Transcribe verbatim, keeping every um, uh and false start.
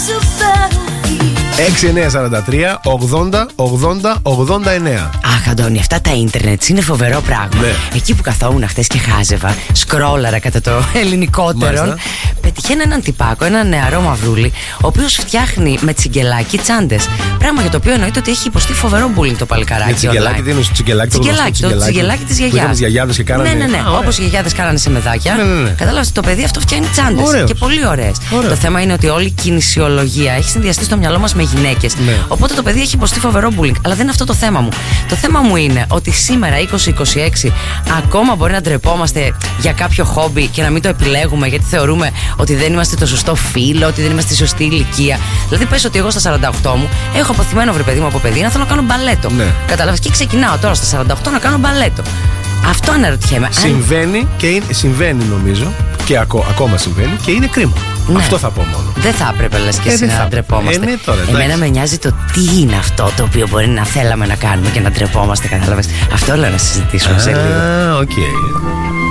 έξι εννιά τέσσερα τρία ογδόντα ογδόντα ογδόντα εννέα. Αχ, Αντώνη, αυτά τα ίντερνετ είναι φοβερό πράγμα. Ναι. Εκεί που καθόμουν χτες και χάζευα, σκρόλαρα κατά το ελληνικότερον, πετυχαίνω έναν τυπάκο, έναν νεαρό μαυρούλι, ο οποίος φτιάχνει με τσιγκελάκι τσάντες. Πράγμα για το οποίο εννοείται ότι έχει υποστεί φοβερό bullying το παλικαράκι. Με τσιγκελάκι, τι είναι το τσιγκελάκι, το τσιγκελάκι, το τσιγκελάκι της γιαγιάς. γιαγιάδες και κάνανε. Ναι, ναι, ναι. Όπως οι γιαγιάδες κάνανε σε μεδάκια. Ναι, ναι, ναι. Κατάλαβες, το παιδί αυτό φτιάχνει τσάντες. Και πολύ ωραίες. Το θέμα είναι ότι όλη η κινησιολογία έχει συνδυαστεί στο μυαλό μας με γυναίκες. Ναι. Οπότε το παιδί έχει υποστεί φοβερό bullying. Αλλά δεν είναι αυτό το θέμα μου. Το θέμα μου είναι ότι σήμερα είκοσι είκοσι έξι ακόμα μπορεί να ντρεπόμαστε για κάποιο χόμπι και να μην το επιλέγουμε γιατί θεωρούμε ότι δεν είμαστε το σωστό φύλο, ότι δεν είμαστε στη σωστή ηλικία. Δηλαδή, πες ότι εγώ στα σαράντα οκτώ μου έχω αποθυμένο, βρε παιδί μου, από παιδί να θέλω να κάνω μπαλέτο. Ναι. Κατάλαβες, και ξεκινάω τώρα στα σαράντα οκτώ να κάνω μπαλέτο. Αυτό αναρωτιέμαι. Συμβαίνει αν... και είναι, συμβαίνει νομίζω και ακό, ακόμα συμβαίνει και είναι κρίμα. Ναι. Αυτό θα πω μόνο. Δεν θα έπρεπε λες και ε, εσύ να θα... ντρεπόμαστε. Ε, ναι, τώρα, Εμένα με νοιάζει το τι είναι αυτό το οποίο μπορεί να θέλαμε να κάνουμε και να ντρεπόμαστε. Κατάλαβες. Αυτό λέω να συζητήσουμε Α, σε λίγο. οκ. Okay.